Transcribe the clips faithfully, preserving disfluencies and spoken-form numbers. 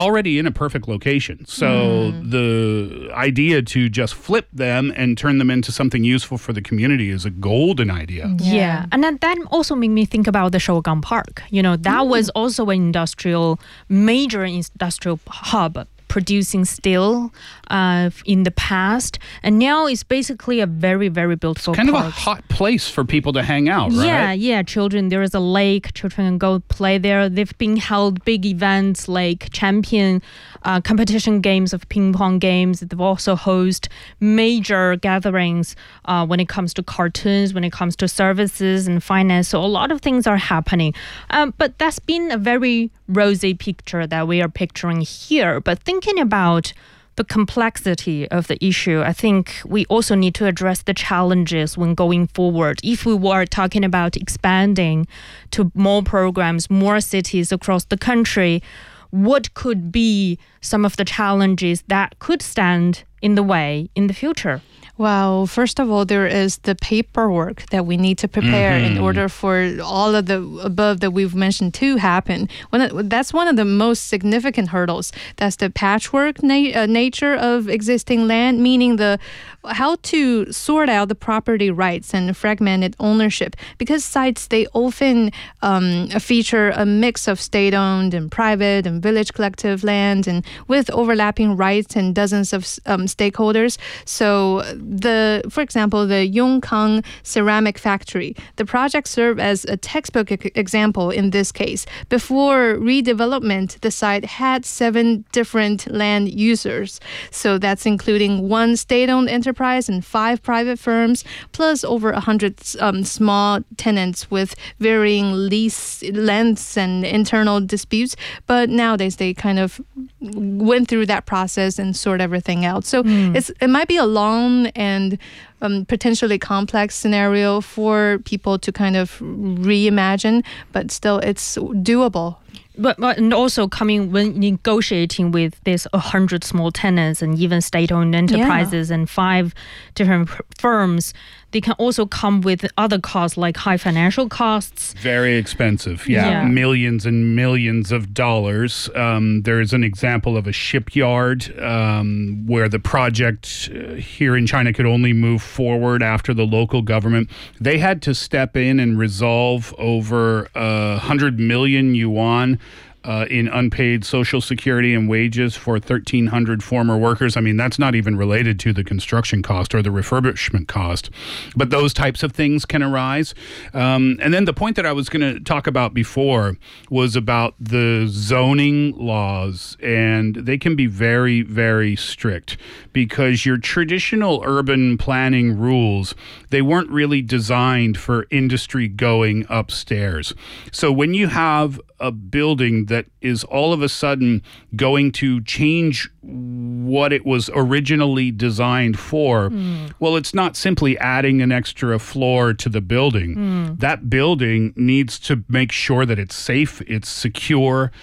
already in a perfect location. So mm. the idea to just flip them and turn them into something useful for the community is a golden idea. Yeah. yeah. And then that also made me think about the Shougang Park. You know, that mm. was also an industrial, major industrial hub producing steel uh, in the past, and now it's basically a very, very beautiful It's kind park. of a hot place for people to hang out, right? Yeah, yeah. Children, there is a lake. Children can go play there. They've been held big events like champion uh, competition games of ping pong games. They've also host major gatherings uh, when it comes to cartoons, when it comes to services and finance. So a lot of things are happening. Um, but that's been a very rosy picture that we are picturing here. But thinking about the complexity of the issue, I think we also need to address the challenges when going forward. If we were talking about expanding to more programs, more cities across the country, what could be some of the challenges that could stand in the way in the future? Well, first of all, there is the paperwork that we need to prepare mm-hmm. in order for all of the above that we've mentioned to happen. When that's one of the most significant hurdles. That's the patchwork na- uh, nature of existing land, meaning the how to sort out the property rights and fragmented ownership. Because sites, they often um, feature a mix of state-owned and private and village collective land, and with overlapping rights and dozens of um, stakeholders. So the, for example, the Yongkang ceramic factory, the project served as a textbook e- example in this case. Before redevelopment, the site had seven different land users. So that's including one state-owned enterprise and five private firms, plus over one hundred um, small tenants with varying lease lengths and internal disputes. But nowadays, they kind of went through that process and sort everything out. So mm. it's it might be a long and um, potentially complex scenario for people to kind of reimagine, but still it's doable. But, but and also coming when negotiating with this one hundred small tenants and even state-owned enterprises yeah. and five different p- firms, they can also come with other costs like high financial costs. Very expensive, yeah. yeah. Millions and millions of dollars. Um, there is an example of a shipyard um, where the project uh, here in China could only move forward after the local government. They had to step in and resolve over uh, one hundred million yuan Uh, in unpaid social security and wages for thirteen hundred former workers. I mean, that's not even related to the construction cost or the refurbishment cost. But those types of things can arise. Um, and then the point that I was going to talk about before was about the zoning laws. And they can be very, very strict because your traditional urban planning rules, they weren't really designed for industry going upstairs. So when you have a building that is all of a sudden going to change what it was originally designed for, mm. well, it's not simply adding an extra floor to the building. Mm. That building needs to make sure that it's safe, it's secure,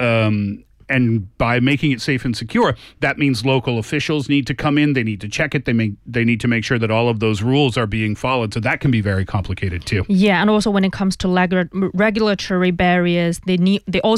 um, and by making it safe and secure, that means local officials need to come in. They need to check it. They make, they need to make sure that all of those rules are being followed. So that can be very complicated too. Yeah, and also when it comes to leg- regulatory barriers, they need they also